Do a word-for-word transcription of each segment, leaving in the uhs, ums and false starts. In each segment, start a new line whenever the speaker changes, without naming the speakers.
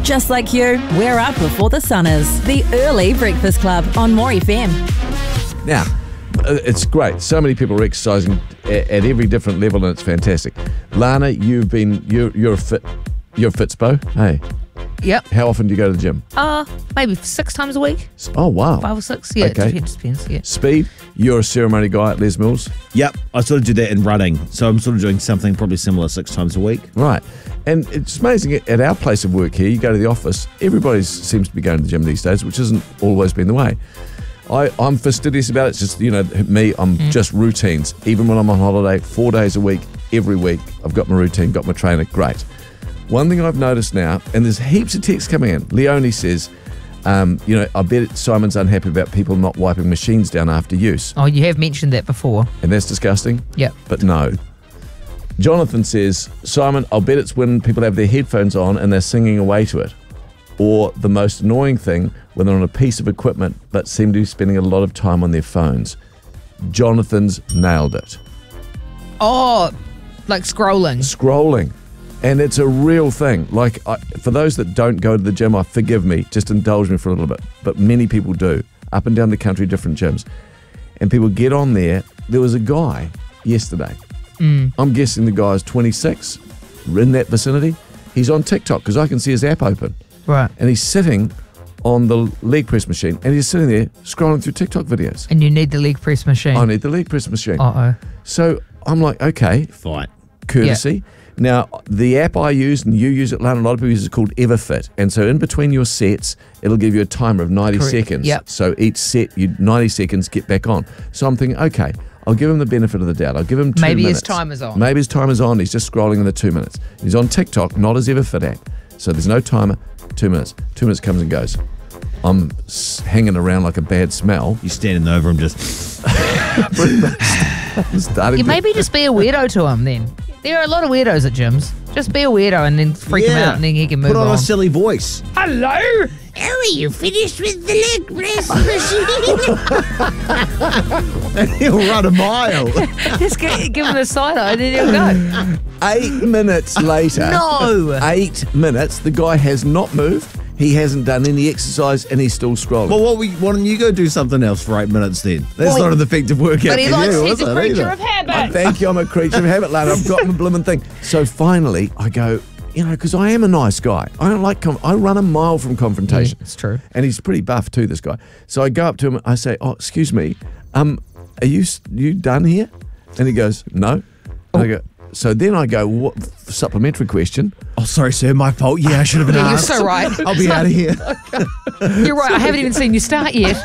Just like you, we're up before the sun is. The Early Breakfast Club on More F M.
Now, it's great. So many people are exercising at, at every different level, and it's fantastic. Lana, you've been you're you're a fit you're a fitspo. Hey,
Yep.
how often do you go to the gym?
Uh, maybe six times a week.
Oh wow.
Five or six. Yeah,
Okay.
it just depends. Yeah.
Speed, you're a ceremony guy at Les Mills,
Yep, I sort of do that in running. So I'm sort of doing something probably similar six times a week.
right? And it's amazing at our place of work here. You go to the office, everybody seems to be going to the gym these days, which hasn't always been the way. I, I'm fastidious about it. It's just, you know, me, I'm mm. just routines. Even when I'm on holiday, four days a week, every week, I've got my routine, got my trainer, great. One thing I've noticed now, and there's heaps of texts coming in, Leonie says, um, you know, I bet Simon's unhappy about people not wiping machines down after use.
Oh, you have mentioned that before.
And that's disgusting?
Yep.
But no. Jonathan says, Simon, I'll bet it's when people have their headphones on and they're singing away to it. Or the most annoying thing, when they're on a piece of equipment but seem to be spending a lot of time on their phones. Jonathan's nailed it.
Oh, like scrolling.
Scrolling. And it's a real thing. Like, I, for those that don't go to the gym, I forgive me, just indulge me for a little bit. But many people do, up and down the country, different gyms. And people get on there. There was a guy yesterday.
Mm.
I'm guessing the guy's twenty-six, in that vicinity. He's on TikTok because I can see his app open.
Right.
And he's sitting on the leg press machine and he's sitting there scrolling through TikTok videos.
And you need the leg press machine.
I need the leg press machine.
Uh-oh.
So I'm like, okay,
Fight.
courtesy.
Yeah.
Now, the app I use, and you use it, Lana, a lot of people use it, is called EverFit. And so in between your sets, it'll give you a timer of ninety
Correct.
seconds.
Yep.
So each set, you ninety seconds, get back on. So I'm thinking, okay, I'll give him the benefit of the doubt. I'll give him two
Maybe
minutes.
his timer's on.
Maybe his timer's on. He's just scrolling in the two minutes. He's on TikTok, not his EverFit app. So there's no timer, two minutes. Two minutes comes and goes. I'm s- hanging around like a bad smell.
You're standing over him just...
Starting
You
to-
maybe just be a weirdo to him then. There are a lot of weirdos at gyms. Just be a weirdo and then freak him
Yeah.
out and then he can move
Put on,
on.
a silly voice.
Hello?
Oh, are you finished with the leg press machine?
And he'll run a mile.
Just give, give him a side eye and then he'll go.
Eight minutes later.
No.
Eight minutes. The guy has not moved. He hasn't done any exercise and he's still scrolling.
Well, what we, why don't you go do something else for eight minutes then? That's
Well,
not an effective workout
But he
for
likes,
you,
he's
is
a
it,
creature
either?
of habit.
I thank you. I'm a creature of habit, lad. I've got my blooming thing. So finally, I go, you know, because I am a nice guy. I don't like, com- I run a mile from confrontation.
Yeah, it's true.
And he's pretty buff too, this guy. So I go up to him, I say, oh, excuse me, um, are you you done here? And he goes, no. And I go, so then I go, what, supplementary question.
Oh, sorry, sir. My fault. Yeah, I should have been
Yeah, you're
asked.
so right.
I'll be out of here.
You're right. I haven't even seen you start yet.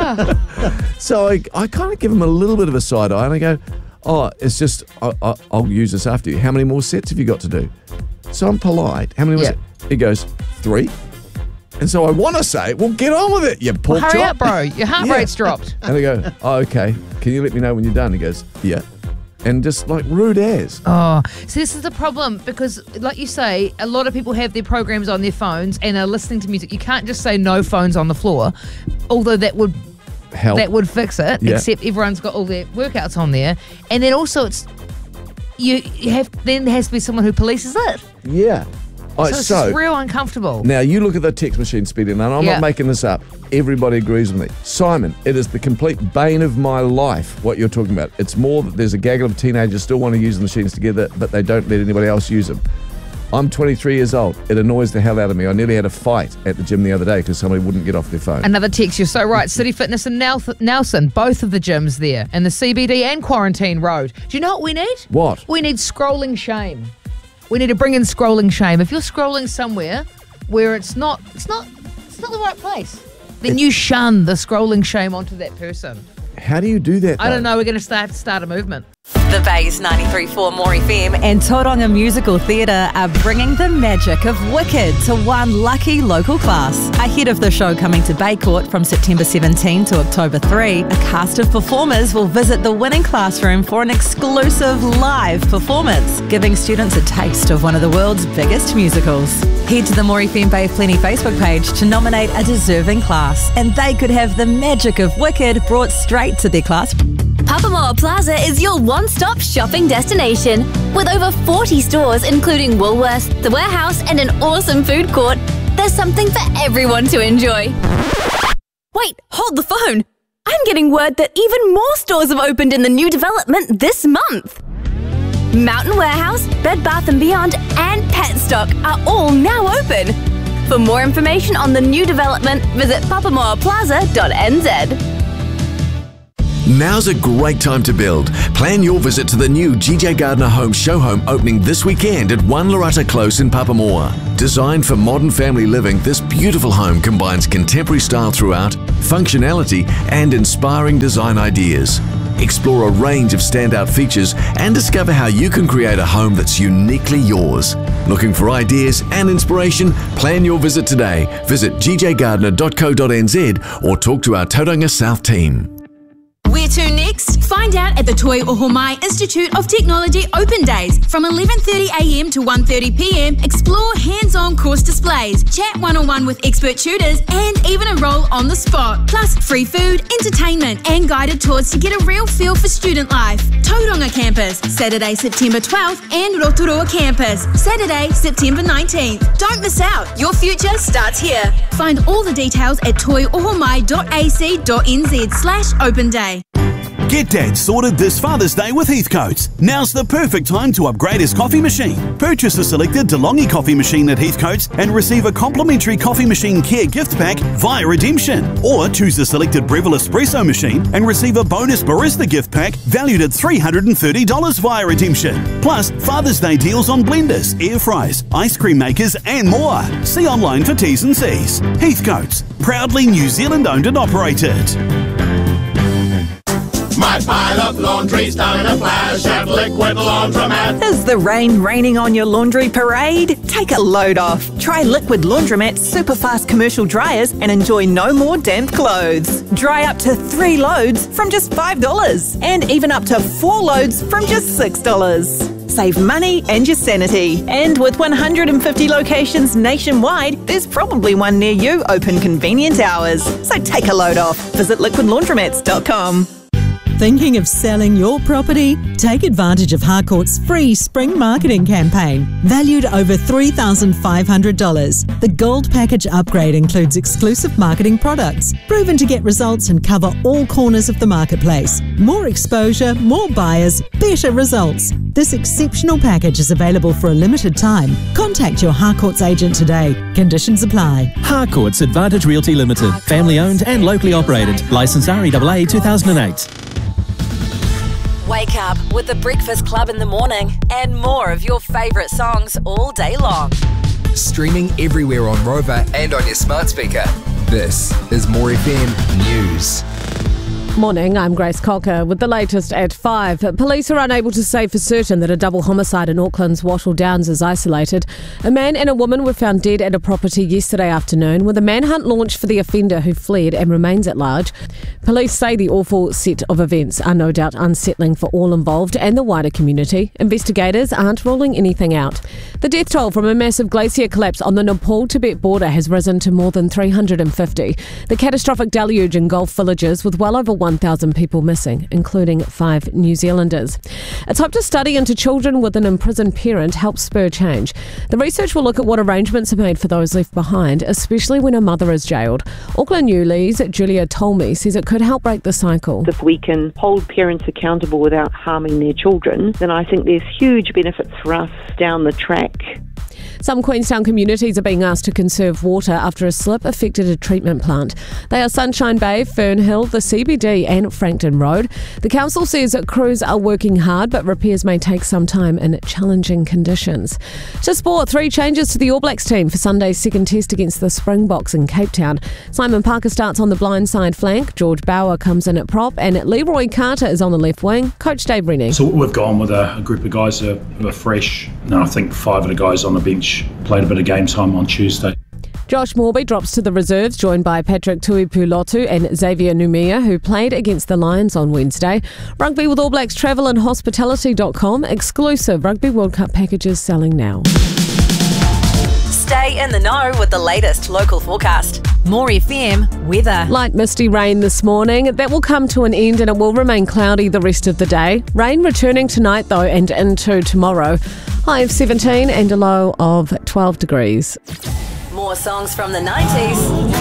So I, I kind of give him a little bit of a side eye and I go, oh, it's just, I, I, I'll use this after you. How many more sets have you got to do? So I'm polite. How many more
Yeah.
sets? He goes, three. And so I want to say, well, get on with it, you pork
Hurry
chop.
up, bro. Your heart
Yeah.
rate's dropped.
And I go, oh, okay. Can you let me know when you're done? He goes, yeah. And just like rude as.
Oh, so this is the problem because, like you say, a lot of people have their programs on their phones and are listening to music. You can't just say no phones on the floor, although that would
Help.
that would fix it.
Yeah.
Except everyone's got all their workouts on there, and then also it's you, you have then there has to be someone who polices it.
Yeah. Oh,
So it's
so
just real uncomfortable.
now you look at the text machine speeding, and I'm
Yeah.
not making this up. Everybody agrees with me. Simon, it is the complete bane of my life, what you're talking about. It's more that there's a gaggle of teenagers still want to use the machines together, but they don't let anybody else use them. I'm twenty-three years old. It annoys the hell out of me. I nearly had a fight at the gym the other day because somebody wouldn't get off their phone.
Another text, you're so right. City Fitness and Nel- Nelson, both of the gyms there, and the C B D and Quarantine Road. Do you know what we need?
What?
We need scrolling shame. We need to bring in scrolling shame. If you're scrolling somewhere where it's not, it's not, it's not the right place, then you shun the scrolling shame onto that person.
How do you do that?
I don't
though?
know. We're going to start start a movement.
The Bay's ninety-three point four More F M and Tauranga Musical Theatre are bringing the magic of Wicked to one lucky local class. Ahead of the show coming to Bay Court from September seventeenth to October third, a cast of performers will visit the winning classroom for an exclusive live performance, giving students a taste of one of the world's biggest musicals. Head to the More F M Bay of Plenty Facebook page to nominate a deserving class, and they could have the magic of Wicked brought straight to their class.
Papamoa Plaza is your one-stop shopping destination. With over forty stores including Woolworths, The Warehouse and an awesome food court, there's something for everyone to enjoy. Wait, hold the phone. I'm getting word that even more stores have opened in the new development this month. Mountain Warehouse, Bed Bath and Beyond and Petstock are all now open. For more information on the new development, visit papamoa plaza dot n z.
Now's a great time to build. Plan your visit to the new G J Gardner Home Show Home opening this weekend at One Lorata Close in Papamoa. Designed for modern family living, this beautiful home combines contemporary style throughout, functionality and inspiring design ideas. Explore a range of standout features and discover how you can create a home that's uniquely yours. Looking for ideas and inspiration? Plan your visit today. Visit g j gardner dot co dot n z or talk to our Tauranga South team.
Where to next? Find out at the Toi Ohomai Institute of Technology Open Days. From eleven thirty a m to one thirty p m, explore hands-on course displays, chat one-on-one with expert tutors, and even enroll on the spot. Plus, free food, entertainment, and guided tours to get a real feel for student life. Tauranga Campus, Saturday, September twelfth, and Rotorua Campus, Saturday, September nineteenth. Don't miss out. Your future starts here. Find all the details at toi ohomai dot a c dot n z slash open day.
Get Dad sorted this Father's Day with Heathcote's. Now's the perfect time to upgrade his coffee machine. Purchase a selected DeLonghi coffee machine at Heathcote's and receive a complimentary coffee machine care gift pack via redemption. Or choose a selected Breville espresso machine and receive a bonus barista gift pack valued at three hundred thirty dollars via redemption. Plus, Father's Day deals on blenders, air fryers, ice cream makers and more. See online for T's and C's. Heathcote's, proudly New Zealand owned and operated.
My pile of laundry's done a flash at Liquid Laundromat.
Is the rain raining on your laundry parade? Take a load off. Try Liquid Laundromat's super fast commercial dryers and enjoy no more damp clothes. Dry up to three loads from just five dollars and even up to four loads from just six dollars. Save money and your sanity. And with one hundred fifty locations nationwide, there's probably one near you open convenient hours. So take a load off. Visit liquid laundromats dot com.
Thinking of selling your property? Take advantage of Harcourt's free spring marketing campaign, valued over three thousand five hundred dollars. The Gold Package upgrade includes exclusive marketing products, proven to get results and cover all corners of the marketplace. More exposure, more buyers, better results. This exceptional package is available for a limited time. Contact your Harcourt's agent today. Conditions apply.
Harcourt's Advantage Realty Limited, family owned and locally operated. Licence R E A A two thousand eight.
Wake up with the Breakfast Club in the morning and more of your favourite songs all day long.
Streaming everywhere on Rover and on your smart speaker. This is More F M News.
Morning, I'm Grace Cocker with the latest at five. Police are unable to say for certain that a double homicide in Auckland's Wattle Downs is isolated. A man and a woman were found dead at a property yesterday afternoon with a manhunt launched for the offender who fled and remains at large. Police say the awful set of events are no doubt unsettling for all involved and the wider community. Investigators aren't ruling anything out. The death toll from a massive glacier collapse on the Nepal-Tibet border has risen to more than three hundred fifty. The catastrophic deluge engulfed villages with well over one thousand people missing, including five New Zealanders. It's hoped a study into children with an imprisoned parent helps spur change. The research will look at what arrangements are made for those left behind, especially when a mother is jailed. Auckland Newly's Julia Tolmie says it could help break the cycle.
If we can hold parents accountable without harming their children, then I think there's huge benefits for us down the track.
Some Queenstown communities are being asked to conserve water after a slip affected a treatment plant. They are Sunshine Bay, Fernhill, the C B D and Frankton Road. The council says that crews are working hard, but repairs may take some time in challenging conditions. To sport, three changes to the All Blacks team for Sunday's second test against the Springboks in Cape Town. Simon Parker starts on the blind side flank, George Bauer comes in at prop, and Leroy Carter is on the left wing. Coach Dave Rennie.
So we've gone with a, a group of guys who are, who are fresh. No, I think five of the guys on the bench played a bit of game time on Tuesday.
Josh Morby drops to the reserves, joined by Patrick Tuipulotu and Xavier Numia, who played against the Lions on Wednesday. Rugby with All Blacks travel and hospitality dot com. Exclusive Rugby World Cup packages selling now.
Stay in the know with the latest local forecast. More F M weather.
Light misty rain this morning. That will come to an end and it will remain cloudy the rest of the day. Rain returning tonight though and into tomorrow. High of seventeen and a low of twelve degrees.
More More songs from the nineties.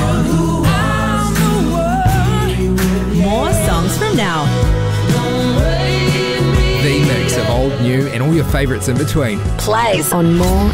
More songs from now.
The mix of old, new, and all your favourites in between.
Plays
on More